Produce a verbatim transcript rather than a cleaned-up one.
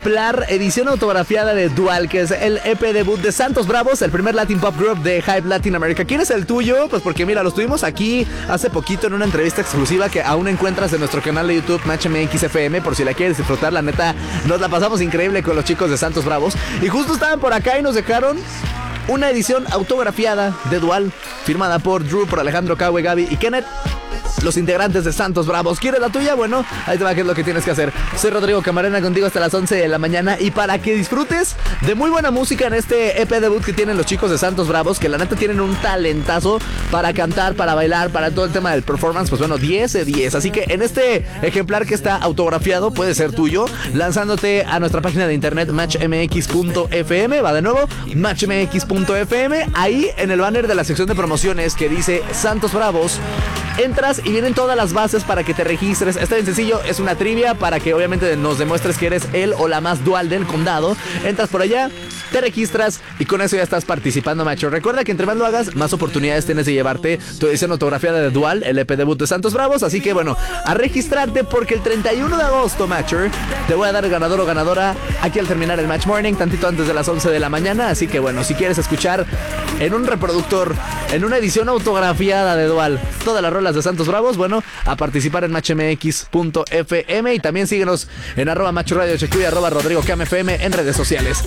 ejemplar edición autografiada de Dual, que es el E P debut de Santos Bravos, el primer Latin Pop Group de Hype Latin America. ¿Quién es el tuyo? Pues porque mira, los tuvimos aquí hace poquito en una entrevista exclusiva que aún encuentras en nuestro canal de YouTube Match M X F M, por si la quieres disfrutar. La neta, nos la pasamos increíble con los chicos de Santos Bravos y justo estaban por acá y nos dejaron una edición autografiada de Dual, firmada por Drew, por Alejandro, Kawe, Gaby y Kenneth, los integrantes de Santos Bravos. ¿Quieres la tuya? Bueno, ahí te va, qué es lo que tienes que hacer. Soy Rodrigo Camarena, contigo hasta las once de la mañana, y para que disfrutes de muy buena música en este E P debut que tienen los chicos de Santos Bravos, que la neta tienen un talentazo para cantar, para bailar, para todo el tema del performance, pues bueno, diez de diez. Así que en este ejemplar que está autografiado puede ser tuyo, lanzándote a nuestra página de internet match m x punto f m. Va de nuevo, match m x punto f m. Ahí en el banner de la sección de promociones que dice Santos Bravos, entras y vienen todas las bases para que te registres. Está bien sencillo, es una trivia para que obviamente nos demuestres que eres el o la más dual del condado. Entras por allá, te registras y con eso ya estás participando, macho. Recuerda que entre más lo hagas, más oportunidades tienes de llevarte tu edición autografiada de Dual, el E P debut de Santos Bravos. Así que bueno, a registrarte porque el treinta y uno de agosto, macho, te voy a dar el ganador o ganadora aquí al terminar el Match Morning, tantito antes de las once de la mañana. Así que bueno, si quieres escuchar en un reproductor, en una edición autografiada de Dual, todas las rolas de Santos Bravos, bueno, a participar en match m x punto f m. Y también síguenos en arroba macho radio H Q y arroba Rodrigo Cam F M en redes sociales.